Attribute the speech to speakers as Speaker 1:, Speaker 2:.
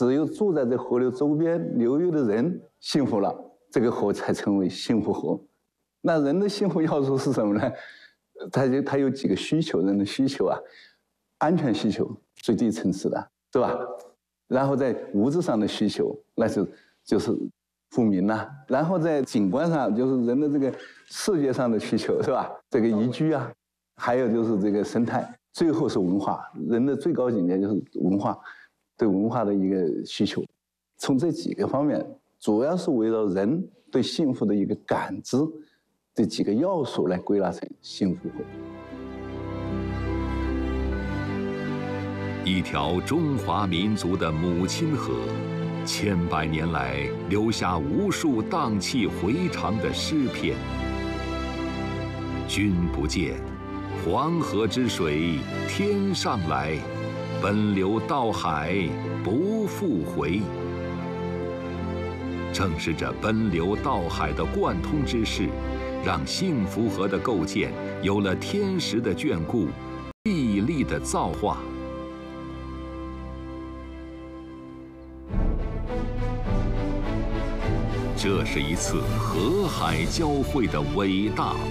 Speaker 1: 只有住在这河流周边流域的人幸福了，这个河才成为幸福河。那人的幸福要素是什么呢？他有几个需求，人的需求啊，安全需求最低层次的，是吧？然后在物质上的需求，那就是富民呐。然后在景观上，就是人的这个视觉上的需求，是吧？这个宜居啊，还有就是这个生态，最后是文化。人的最高境界就是文化，对文化的一个需求。从这几个方面，主要是围绕人对幸福的一个感知，这几个要素来归纳成幸福河。
Speaker 2: 一条中华民族的母亲河，千百年来留下无数荡气回肠的诗篇。君不见，黄河之水天上来，奔流到海不复回。正是这奔流到海的贯通之势，让幸福河的构建有了天时的眷顾，地利的造化。这是一次河海交汇的伟大